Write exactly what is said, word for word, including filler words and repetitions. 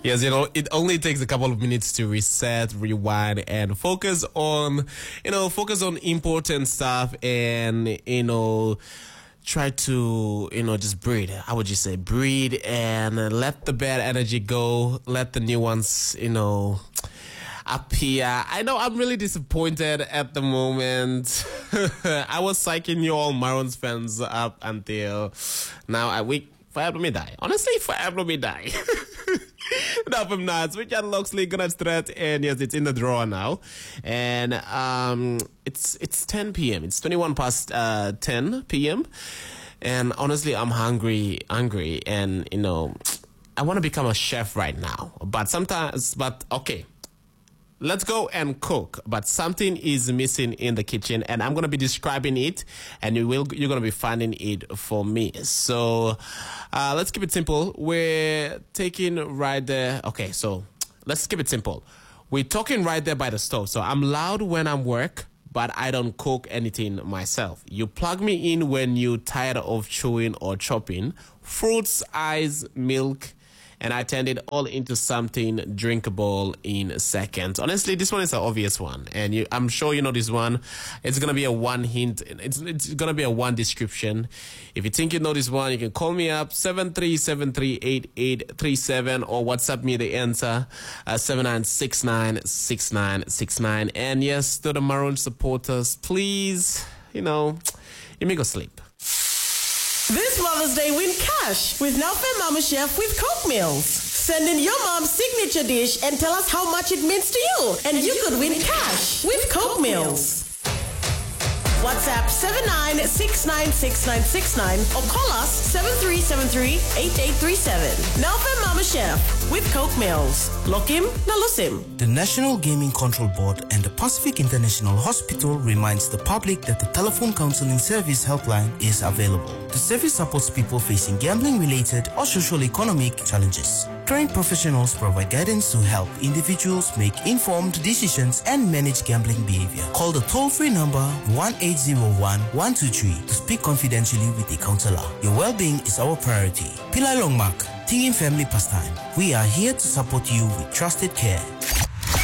Yes, you know, it only takes a couple of minutes to reset, rewind, and focus on, you know, focus on important stuff and, you know, try to, you know, just breathe. How would you say? Breathe and let the bad energy go. Let the new ones, you know, appear. I know I'm really disappointed at the moment. I was psyching you all Maroons fans up until now. I week Fire me die. Honestly, Fire me die. Now from Nats, Richard Loxley gonna stretch, and yes, it's in the drawer now, and um, it's it's ten p.m. It's twenty-one past uh ten p.m. and honestly, I'm hungry, hungry, and you know, I want to become a chef right now, but sometimes, but okay. Let's go and cook, but something is missing in the kitchen, and I'm gonna be describing it, and you will you're gonna be finding it for me. So, uh, let's keep it simple. We're taking right there. Okay, so let's keep it simple. We're talking right there by the stove. So I'm loud when I'm work, but I don't cook anything myself. You plug me in when you're tired of chewing or chopping. Fruits, ice, milk. And I turned it all into something drinkable in seconds. Honestly, this one is an obvious one. And you, I'm sure you know this one. It's going to be a one hint. It's, it's going to be a one description. If you think you know this one, you can call me up seven three seven three eight eight three seven or WhatsApp me the answer uh, seven nine six nine six nine six nine. And yes, to the Maroon supporters, please, you know, you may go sleep. This Mother's Day, win cash with Nelfem Mama Chef with Coke Meals. Send in your mom's signature dish and tell us how much it means to you, and you could win cash with Coke Meals. WhatsApp seven nine six nine six nine six nine or call us seven three seven three eight eight three seven. Nelfem Mama Chef with Coke Meals. Lokim Nalusim. The National Gaming Control Board and the Pacific International Hospital reminds the public that the telephone counseling service helpline is available. The service supports people facing gambling-related or socio-economic challenges. Trained professionals provide guidance to help individuals make informed decisions and manage gambling behavior. Call the toll-free number one eight zero one one two three to speak confidentially with a counselor. Your well-being is our priority. Pillai Longmark, Tingin Family Pastime. We are here to support you with trusted care.